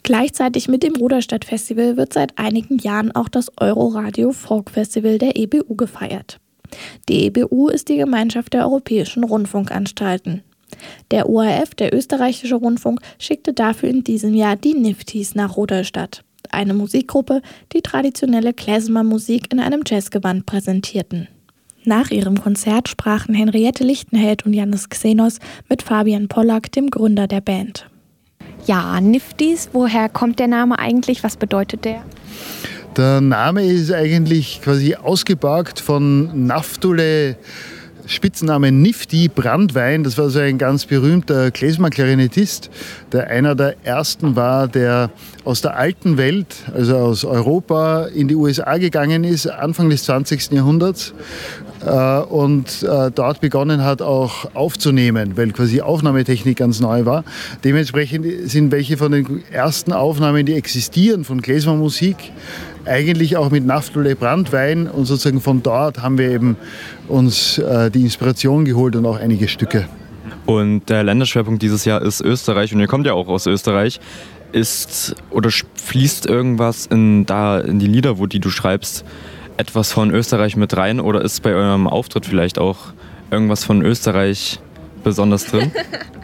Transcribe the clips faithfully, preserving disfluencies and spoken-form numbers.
Gleichzeitig mit dem Ruderstadt-Festival wird seit einigen Jahren auch das Euroradio Folk Festival der E B U gefeiert. Die E B U ist die Gemeinschaft der europäischen Rundfunkanstalten. Der O R F, der österreichische Rundfunk, schickte dafür in diesem Jahr die Nifties nach Ruderstadt, eine Musikgruppe, die traditionelle Klezmer-Musik in einem Jazzgewand präsentierten. Nach ihrem Konzert sprachen Henriette Lichtenheld und Janis Xenos mit Fabian Pollack, dem Gründer der Band. Ja, Nifties, woher kommt der Name eigentlich? Was bedeutet der? Der Name ist eigentlich quasi ausgeborgt von Naftule, Spitzname Nifty Brandwein. Das war so ein ganz berühmter Klezmer-Klarinettist, der einer der ersten war, der aus der alten Welt, also aus Europa, in die U S A gegangen ist, Anfang des zwanzigsten Jahrhunderts. Und dort begonnen hat, auch aufzunehmen, weil quasi Aufnahmetechnik ganz neu war. Dementsprechend sind welche von den ersten Aufnahmen, die existieren von Klezmer-Musik, eigentlich auch mit Naftule Brandwein. Und sozusagen von dort haben wir eben uns die Inspiration geholt und auch einige Stücke. Und der Länderschwerpunkt dieses Jahr ist Österreich und ihr kommt ja auch aus Österreich. Ist oder fließt irgendwas in, da in die Lieder, wo die du schreibst, etwas von Österreich mit rein oder ist bei eurem Auftritt vielleicht auch irgendwas von Österreich besonders drin?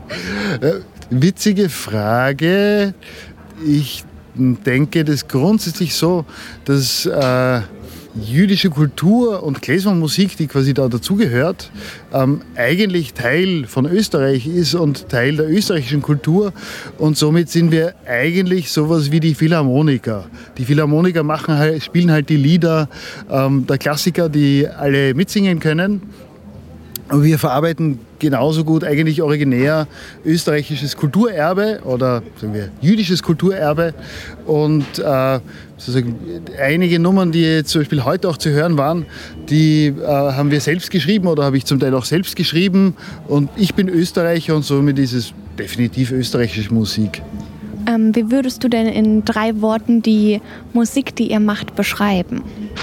Witzige Frage. Ich denke, das ist grundsätzlich so, dass äh, jüdische Kultur und Klezmer-Musik, die quasi da dazugehört, ähm, eigentlich Teil von Österreich ist und Teil der österreichischen Kultur. Und somit sind wir eigentlich sowas wie die Philharmoniker. Die Philharmoniker machen halt, spielen halt die Lieder ähm, der Klassiker, die alle mitsingen können. Und wir verarbeiten genauso gut eigentlich originär österreichisches Kulturerbe oder sagen wir jüdisches Kulturerbe. Und äh, sozusagen einige Nummern, die jetzt zum Beispiel heute auch zu hören waren, die äh, haben wir selbst geschrieben oder habe ich zum Teil auch selbst geschrieben. Und ich bin Österreicher und somit ist es definitiv österreichische Musik. Ähm, wie würdest du denn in drei Worten die Musik, die ihr macht, beschreiben?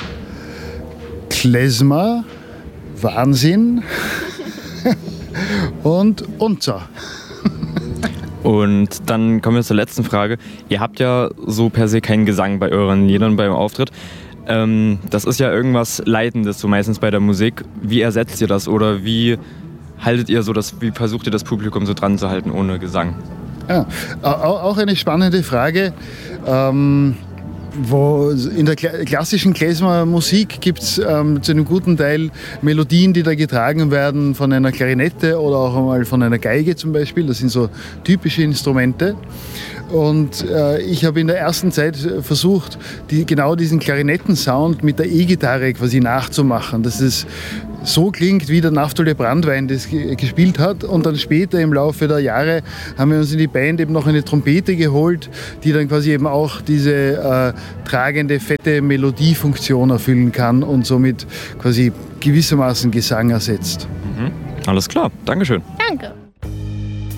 Klezmer, Wahnsinn und unser. Und dann kommen wir zur letzten Frage. Ihr habt ja so per se keinen Gesang bei euren Liedern beim Auftritt. Ähm, das ist ja irgendwas Leitendes, so meistens bei der Musik. Wie ersetzt ihr das oder wie haltet ihr so das, wie versucht ihr das Publikum so dran zu halten ohne Gesang? Ja, auch eine spannende Frage. Ähm Wo in der klassischen Klezmer-Musik gibt es ähm, zu einem guten Teil Melodien, die da getragen werden von einer Klarinette oder auch einmal von einer Geige zum Beispiel. Das sind so typische Instrumente. Und äh, ich habe in der ersten Zeit versucht, die, genau diesen Klarinettensound mit der E-Gitarre quasi nachzumachen, dass es so klingt, wie der Naftule Brandwein das ge- gespielt hat. Und dann später im Laufe der Jahre haben wir uns in die Band eben noch eine Trompete geholt, die dann quasi eben auch diese äh, tragende, fette Melodiefunktion erfüllen kann und somit quasi gewissermaßen Gesang ersetzt. Mhm. Alles klar, Dankeschön. Danke.